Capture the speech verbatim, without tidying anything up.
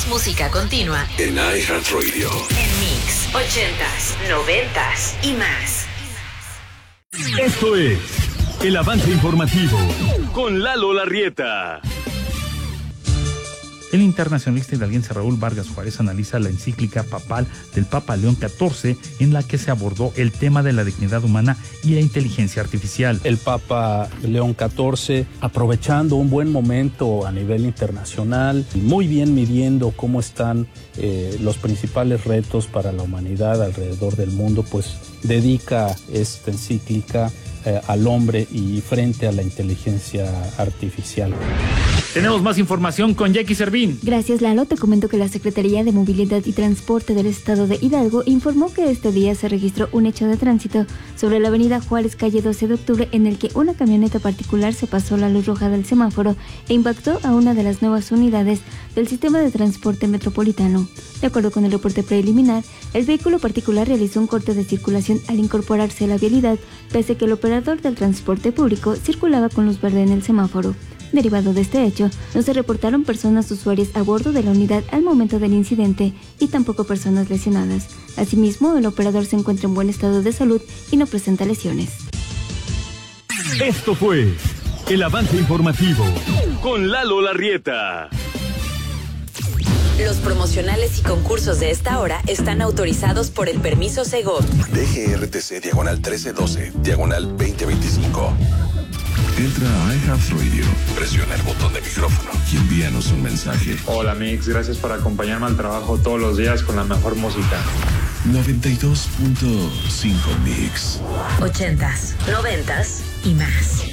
música continua en iHeartRadio. En mix, ochentas, noventas y más. Esto es el avance informativo con Lalo Larrieta. El internacionalista hidalguense Raúl Vargas Juárez analiza la encíclica papal del Papa León catorce, en la que se abordó el tema de la dignidad humana y la inteligencia artificial. El Papa León catorce, aprovechando un buen momento a nivel internacional, muy bien midiendo cómo están eh, los principales retos para la humanidad alrededor del mundo, pues dedica esta encíclica eh, al hombre y frente a la inteligencia artificial. Tenemos más información con Jackie Servín. Gracias, Lalo. Te comento que la Secretaría de Movilidad y Transporte del Estado de Hidalgo informó que este día se registró un hecho de tránsito sobre la avenida Juárez, calle doce de octubre, en el que una camioneta particular se pasó la luz roja del semáforo e impactó a una de las nuevas unidades del sistema de transporte metropolitano. De acuerdo con el reporte preliminar, el vehículo particular realizó un corte de circulación al incorporarse a la vialidad, pese a que el operador del transporte público circulaba con luz verde en el semáforo. Derivado de este hecho, no se reportaron personas usuarias a bordo de la unidad al momento del incidente y tampoco personas lesionadas. Asimismo, el operador se encuentra en buen estado de salud y no presenta lesiones. Esto fue el avance informativo con Lalo Larrieta. Los promocionales y concursos de esta hora están autorizados por el permiso Segov. D G R T C diagonal trece doce, diagonal veinte veinticinco. Entra a iHeartRadio, presiona el botón de micrófono y envíanos un mensaje. Hola Mix, gracias por acompañarme al trabajo todos los días con la mejor música. noventa y dos punto cinco Mix. Ochentas, noventas y más.